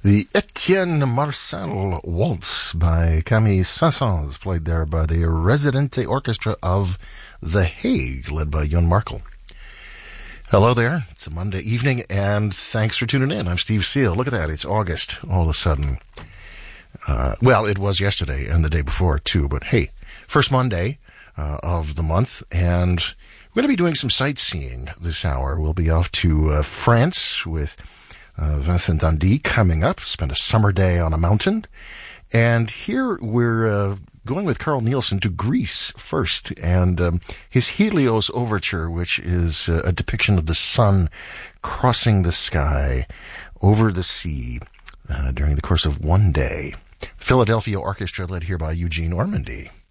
The Etienne Marcel Waltz by Camille Saint-Saëns, played there by the Residente Orchestra of The Hague, led by Jon Markel. Hello there. It's a Monday evening, and thanks for tuning in. I'm Steve Seal. Look at that. It's August all of a sudden. Well, it was yesterday and the day before, too. But hey, first Monday of the month, and we're going to be doing some sightseeing this hour. We'll be off to France with Vincent Dandy coming up, spend a summer day on a mountain. And here we're going with Carl Nielsen to Greece first, and his Helios Overture, which is a depiction of the sun crossing the sky over the sea during the course of one day. Philadelphia Orchestra, led here by Eugene Ormandy.